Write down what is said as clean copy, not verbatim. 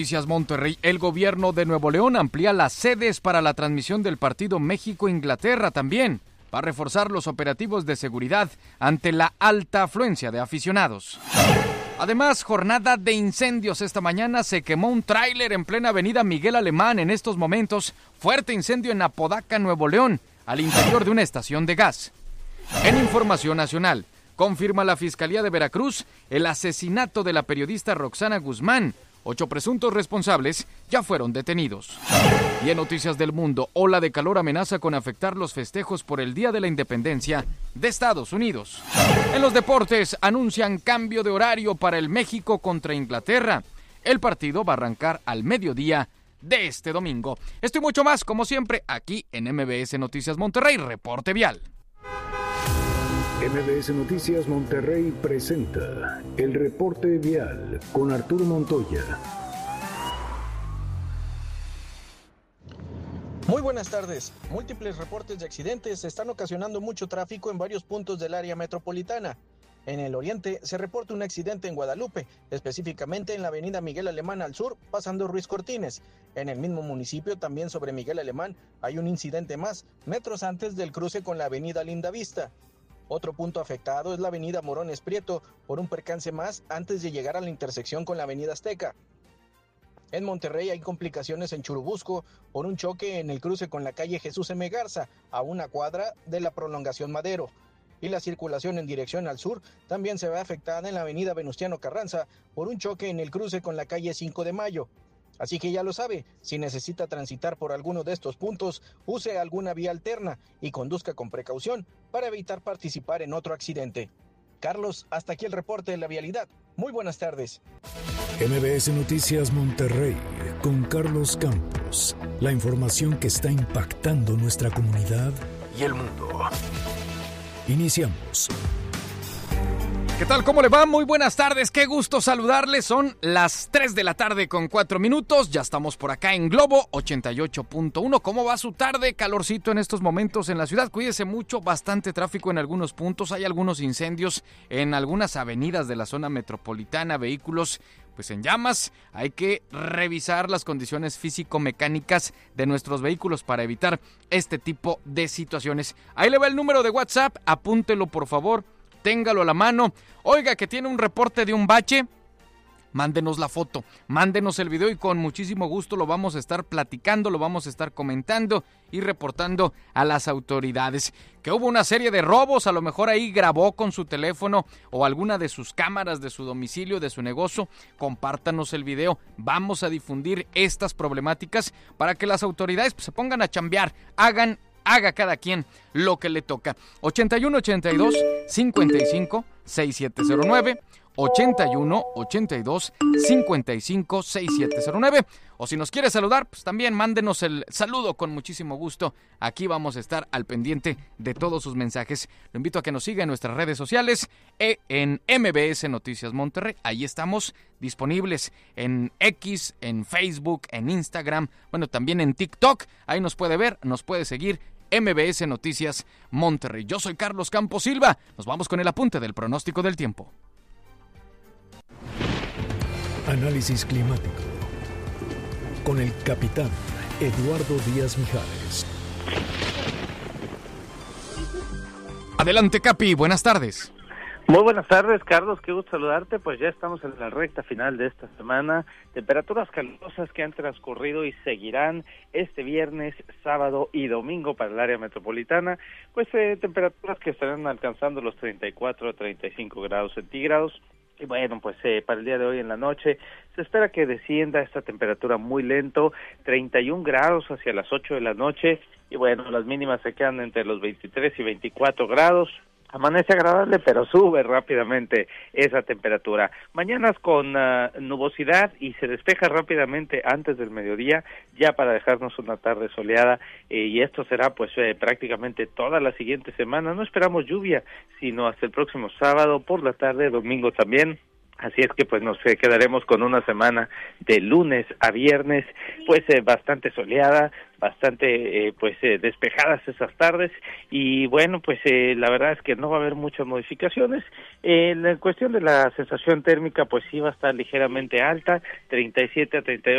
Noticias Monterrey. El gobierno de Nuevo León amplía las sedes para la transmisión del partido México-Inglaterra también. Va a reforzar los operativos de seguridad ante la alta afluencia de aficionados. Además, jornada de incendios. Esta mañana se quemó un tráiler en plena avenida Miguel Alemán. En estos momentos, fuerte incendio en Apodaca, Nuevo León, al interior de una estación de gas. En información nacional, confirma la Fiscalía de Veracruz el asesinato de la periodista Roxana Guzmán. 8 presuntos responsables ya fueron detenidos. Y en noticias del mundo, ola de calor amenaza con afectar los festejos por el Día de la Independencia de Estados Unidos. En los deportes, anuncian cambio de horario para el México contra Inglaterra. El partido va a arrancar al mediodía de este domingo. Esto y mucho más, como siempre, aquí en MBS Noticias Monterrey, Reporte Vial. MBS Noticias Monterrey presenta el Reporte Vial con Arturo Montoya. Muy buenas tardes. Múltiples reportes de accidentes están ocasionando mucho tráfico en varios puntos del área metropolitana. En el oriente se reporta un accidente en Guadalupe, específicamente en la avenida Miguel Alemán al sur, pasando Ruiz Cortines. En el mismo municipio, también sobre Miguel Alemán, hay un incidente más, metros antes del cruce con la avenida Lindavista. Otro punto afectado es la avenida Morones Prieto, por un percance más antes de llegar a la intersección con la avenida Azteca. En Monterrey hay complicaciones en Churubusco por un choque en el cruce con la calle Jesús M. Garza, a una cuadra de la prolongación Madero. Y la circulación en dirección al sur también se ve afectada en la avenida Venustiano Carranza por un choque en el cruce con la calle 5 de Mayo. Así que ya lo sabe, si necesita transitar por alguno de estos puntos, use alguna vía alterna y conduzca con precaución para evitar participar en otro accidente. Carlos, hasta aquí el reporte de la vialidad. Muy buenas tardes. MBS Noticias Monterrey con Carlos Campos. La información que está impactando nuestra comunidad y el mundo. Iniciamos. ¿Qué tal? ¿Cómo le va? Muy buenas tardes, qué gusto saludarles. Son las 3 de la tarde con 4 minutos. Ya estamos por acá en Globo 88.1. ¿Cómo va su tarde? Calorcito en estos momentos en la ciudad. Cuídese mucho, bastante tráfico en algunos puntos. Hay algunos incendios en algunas avenidas de la zona metropolitana, vehículos pues en llamas. Hay que revisar las condiciones físico-mecánicas de nuestros vehículos para evitar este tipo de situaciones. Ahí le va el número de WhatsApp, apúntelo por favor. Téngalo a la mano. Oiga, que tiene un reporte de un bache, mándenos la foto, mándenos el video y con muchísimo gusto lo vamos a estar platicando, lo vamos a estar comentando y reportando a las autoridades. Que hubo una serie de robos, a lo mejor ahí grabó con su teléfono o alguna de sus cámaras de su domicilio, de su negocio, compártanos el video. Vamos a difundir estas problemáticas para que las autoridades pues, se pongan a chambear, haga cada quien lo que le toca. 81 82 55 6709 81 82 55 6709. O si nos quiere saludar, pues también mándenos el saludo con muchísimo gusto. Aquí vamos a estar al pendiente de todos sus mensajes. Lo invito a que nos siga en nuestras redes sociales, en MBS Noticias Monterrey. Ahí estamos disponibles en X, en Facebook, en Instagram, bueno, también en TikTok. Ahí nos puede ver, nos puede seguir. MBS Noticias Monterrey. Yo soy Carlos Campos Silva. Nos vamos con el apunte del pronóstico del tiempo. Análisis climático con el capitán Eduardo Díaz Mijares. Adelante, Capi. Buenas tardes. Muy buenas tardes, Carlos, qué gusto saludarte. Pues ya estamos en la recta final de esta semana. Temperaturas calurosas que han transcurrido y seguirán este viernes, sábado y domingo para el área metropolitana. Pues temperaturas que estarán alcanzando los 34 a 35 grados centígrados. Y bueno, pues para el día de hoy en la noche se espera que descienda esta temperatura muy lento, 31 grados hacia las 8 de la noche. Y bueno, las mínimas se quedan entre los 23 y 24 grados. Amanece agradable, pero sube rápidamente esa temperatura. Mañanas con nubosidad y se despeja rápidamente antes del mediodía, ya para dejarnos una tarde soleada, y esto será pues prácticamente toda la siguiente semana. No esperamos lluvia, sino hasta el próximo sábado por la tarde, domingo también. Así es que pues nos quedaremos con una semana de lunes a viernes, pues bastante soleada, bastante despejadas esas tardes, y bueno, pues la verdad es que no va a haber muchas modificaciones. En cuestión de la sensación térmica, pues sí va a estar ligeramente alta, 37 a 38